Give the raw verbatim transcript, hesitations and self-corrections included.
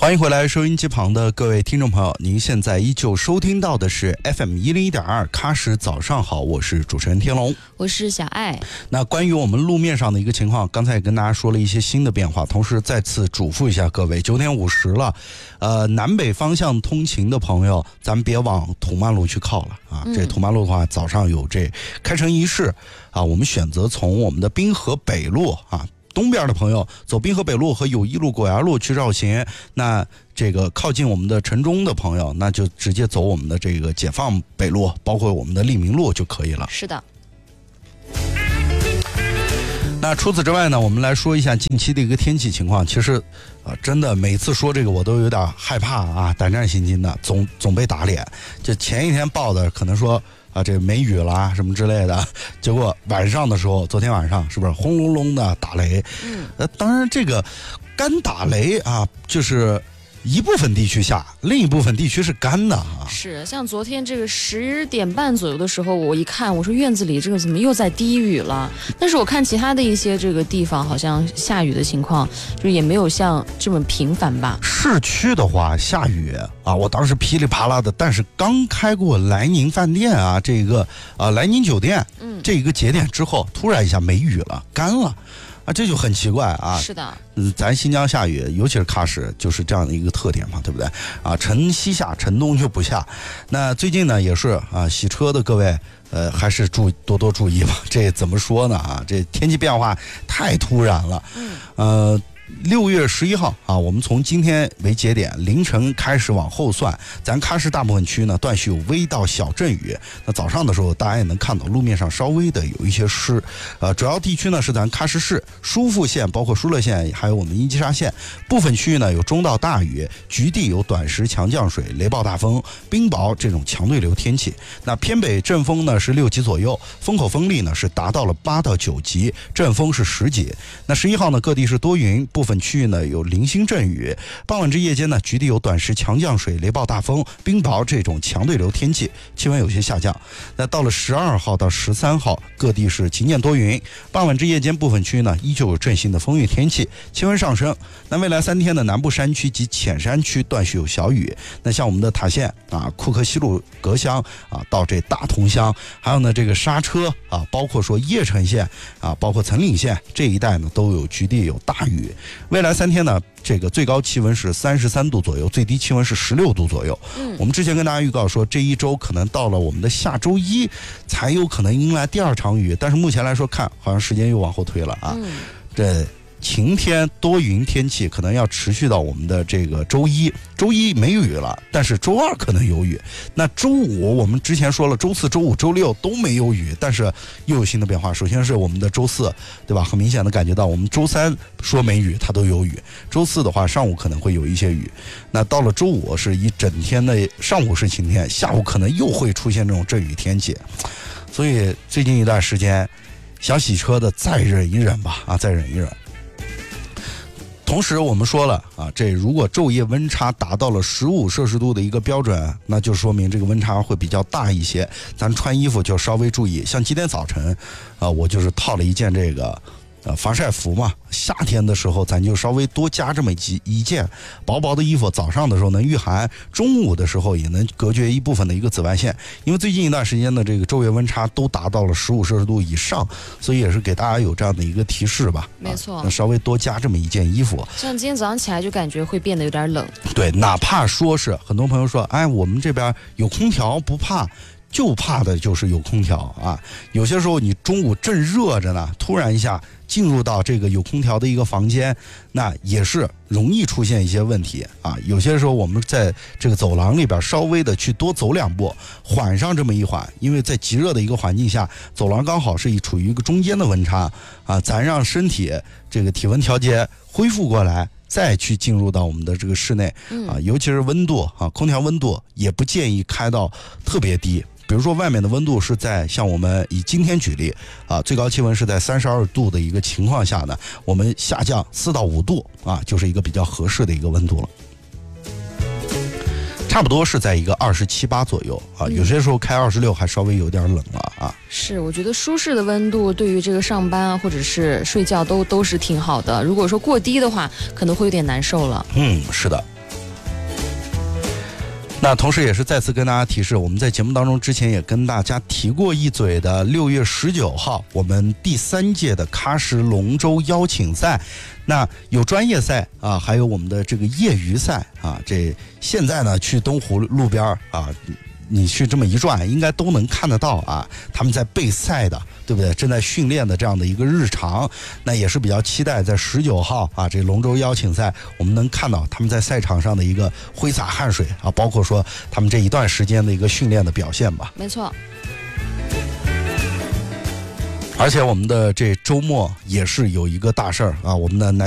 欢迎回来，收音机旁的各位听众朋友，您现在依旧收听到的是 F M 一零一点二喀什早上好，我是主持人天龙， 我是小爱。 那关于我们路面上的一个情况，刚才也跟大家说了一些新的变化，同时再次嘱咐一下各位，九点五十了，呃，南北方向通勤的朋友，咱们别往土曼路去靠了啊。这土曼路的话，早上有这开城仪式啊，我们选择从我们的滨河北路啊。东边的朋友走滨河北路和友谊路、果芽路去绕行，那这个靠近我们的城中的朋友，那就直接走我们的这个解放北路，包括我们的利民路就可以了。 是的。 那除此之外呢，我们来说一下近期的一个天气情况。其实啊、呃，真的每次说这个我都有点害怕啊，胆战心惊的，总总被打脸。就前一天报的可能说啊，这梅雨啦什么之类的，结果晚上的时候，昨天晚上是不是轰隆隆的打雷？嗯，呃，当然这个干打雷啊，就是一部分地区下，另一部分地区是干的啊。 是，像昨天这个十点半左右的时候，我一看，我说院子里这个怎么又在滴雨了？但是我看其他的一些这个地方，好像下雨的情况就也没有像这么频繁吧。 市区的话下雨啊，我当时噼里啪啦的，但是刚开过莱宁饭店啊，这个啊莱宁酒店，嗯，这一个节点之后，突然一下没雨了，干了。啊，这就很奇怪啊！ 是的， 嗯，咱新疆下雨，尤其是喀什，就是这样的一个特点嘛，对不对？啊，晨西下，晨东就不下。那最近呢，也是啊，洗车的各位，呃，还是注多多注意吧。这怎么说呢？啊，这天气变化太突然了。嗯，呃。六月十一号啊，我们从今天为节点，凌晨开始往后算，咱喀什大部分区呢断续有微到小阵雨。那早上的时候，大家也能看到路面上稍微的有一些湿。呃，主要地区呢是咱喀什市、疏附县，包括疏勒县，还有我们伊吉沙县部分区域呢有中到大雨，局地有短时强降水、雷暴大风、冰雹这种强对流天气。那偏北阵风呢是六级左右，风口风力呢是达到了八到九级，阵风是十级。那十一号呢，各地是多云。部分区域呢有零星阵雨，傍晚至夜间呢局地有短时强降水、雷暴大风、冰雹这种强对流天气，气温有些下降。那到了十二号到十三号，各地是晴间多云，傍晚至夜间部分区域呢依旧有阵性的风雨天气，气温上升。那未来三天的南部山区及浅山区断续有小雨。那像我们的塔县啊、库克西路隔乡啊到这大同乡，还有呢这个刹车啊，包括说叶城县啊，包括岑岭县这一带呢都有局地有大雨。未来三天呢，这个最高气温是三十三度左右，最低气温是十六度左右。嗯，我们之前跟大家预告说，这一周可能到了我们的下周一才有可能迎来第二场雨，但是目前来说看，好像时间又往后推了啊。嗯，这晴天多云天气可能要持续到我们的这个周一，周一没雨了，但是周二可能有雨。那周五我们之前说了，周四周五周六都没有雨，但是又有新的变化。首先是我们的周四，对吧？很明显的感觉到我们周三说没雨它都有雨，周四的话上午可能会有一些雨。那到了周五是一整天的上午是晴天，下午可能又会出现这种阵雨天气。所以最近一段时间想洗车的再忍一忍吧，啊，再忍一忍。同时我们说了啊，这如果昼夜温差达到了十五摄氏度的一个标准，那就说明这个温差会比较大一些，咱穿衣服就稍微注意。像今天早晨啊，我就是套了一件这个呃防晒服嘛，夏天的时候咱就稍微多加这么一一件薄薄的衣服，早上的时候能御寒，中午的时候也能隔绝一部分的一个紫外线。因为最近一段时间的这个昼夜温差都达到了十五摄氏度以上，所以也是给大家有这样的一个提示吧。 没错， 啊、稍微多加这么一件衣服。 像今天早上起来就感觉会变得有点冷。 对，哪怕说是很多朋友说，哎，我们这边有空调不怕。就怕的就是有空调啊！有些时候你中午正热着呢，突然一下进入到这个有空调的一个房间，那也是容易出现一些问题啊。有些时候我们在这个走廊里边稍微的去多走两步，缓上这么一缓，因为在极热的一个环境下，走廊刚好是以处于一个中间的温差啊，咱让身体这个体温调节恢复过来。再去进入到我们的这个室内啊，尤其是温度啊，空调温度也不建议开到特别低。比如说外面的温度是在像我们以今天举例啊，最高气温是在三十二度的一个情况下呢，我们下降四到五度啊，就是一个比较合适的一个温度了。差不多是在一个二十七八左右啊，有些时候开二十六还稍微有点冷了啊。 是，我觉得舒适的温度对于这个上班啊或者是睡觉都都是挺好的。如果说过低的话，可能会有点难受了。 嗯，是的。 那同时也是再次跟大家提示，我们在节目当中之前也跟大家提过一嘴的六月十九号我们第三届的喀什龙舟邀请赛，那有专业赛啊，还有我们的这个业余赛啊，这现在呢去东湖路边啊，你去这么一转，应该都能看得到啊，他们在备赛的，对不对？正在训练的这样的一个日常，那也是比较期待在十九号啊，这龙舟邀请赛，我们能看到他们在赛场上的一个挥洒汗水啊，包括说他们这一段时间的一个训练的表现吧。 没错。 而且我们的这周末也是有一个大事儿啊，我们的南